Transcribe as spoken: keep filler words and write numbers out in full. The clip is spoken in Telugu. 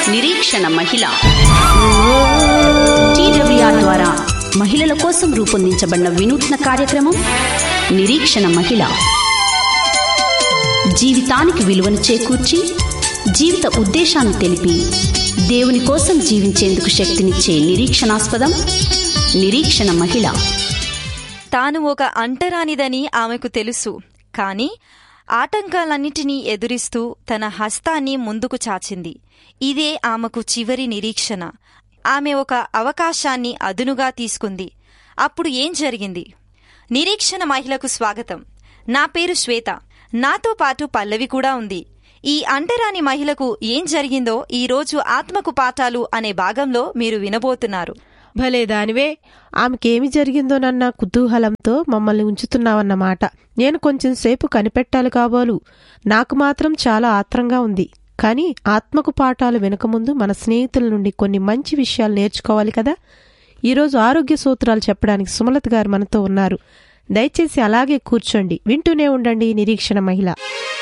నిరీక్షణ మహిళ టీడబ్ల్యూఆర్ ద్వారా మహిళల కోసం రూపొందించబడిన వినూత్న కార్యక్రమం నిరీక్షణ మహిళ. జీవితానికి విలువను చేకూర్చి జీవిత ఉద్దేశాన్ని తెలిపి దేవుని కోసం జీవించేందుకు శక్తినిచ్చే నిరీక్షణాస్పదం నిరీక్షణ మహిళ. తాను ఒక అంటరానిదని ఆమెకు తెలుసు, కాని ఆటంకాలన్నిటినీ ఎదురిస్తూ తన హస్తాన్ని ముందుకు చాచింది. ఇదే ఆమెకు చివరి నిరీక్షణ. ఆమె ఒక అవకాశాన్ని అదునుగా తీసుకుంది. అప్పుడు ఏం జరిగింది? నిరీక్షణ మహిళకు స్వాగతం. నా పేరు శ్వేత. నాతో పాటు పల్లవి కూడా ఉంది. ఈ అంటరాని మహిళకు ఏం జరిగిందో ఈరోజు ఆత్మకు పాఠాలు అనే భాగంలో మీరు వినబోతున్నారు. భలే దానివే, ఆమెకేమి జరిగిందోనన్న కుతూహలంతో మమ్మల్ని ఉంచుతున్నావన్నమాట. నేను కొంచెం సేపు కనిపెట్టాలి కాబోలు. నాకు మాత్రం చాలా ఆత్రంగా ఉంది. కానీ ఆత్మకు పాఠాలు వినకముందు మన స్నేహితుల నుండి కొన్ని మంచి విషయాలు నేర్చుకోవాలి కదా. ఈరోజు ఆరోగ్య సూత్రాలు చెప్పడానికి సుమలత గారు మనతో ఉన్నారు. దయచేసి అలాగే కూర్చోండి, వింటూనే ఉండండి నిరీక్షణ మహిళ.